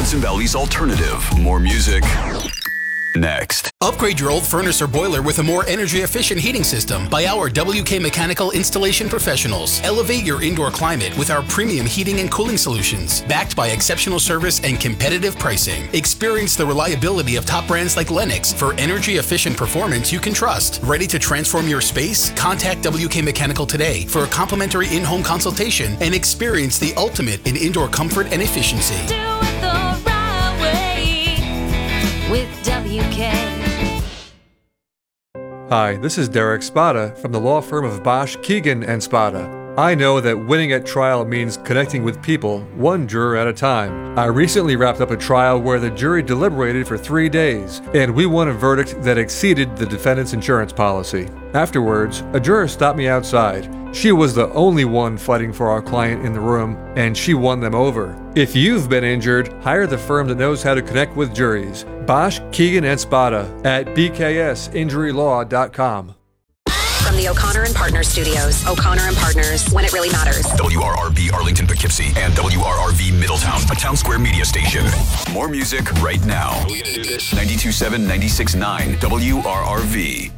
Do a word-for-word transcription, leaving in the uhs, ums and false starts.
Hudson Valley's alternative. More music next. Upgrade your old furnace or boiler with a more energy-efficient heating system by our W K Mechanical installation professionals. Elevate your indoor climate with our premium heating and cooling solutions, backed by exceptional service and competitive pricing. Experience the reliability of top brands like Lennox for energy-efficient performance you can trust. Ready to transform your space? Contact W K Mechanical today for a complimentary in-home consultation and experience the ultimate in indoor comfort and efficiency. Do it the right way with W K. Hi, this is Derek Spada from the law firm of Bosch, Keegan and Spada. I know that winning at trial means connecting with people, one juror at a time. I recently wrapped up a trial where the jury deliberated for three days, and we won a verdict that exceeded the defendant's insurance policy. Afterwards, a juror stopped me outside. She was the only one fighting for our client in the room, and she won them over. If you've been injured, hire the firm that knows how to connect with juries. Bosch, Keegan and Spada at b k s injury law dot com. From the O'Connor and Partners studios, O'Connor and Partners, when it really matters. W R R B Arlington Poughkeepsie and W R R V Middletown, a Town Square media station. More music right now. ninety-two point seven, ninety-six point nine W R R V.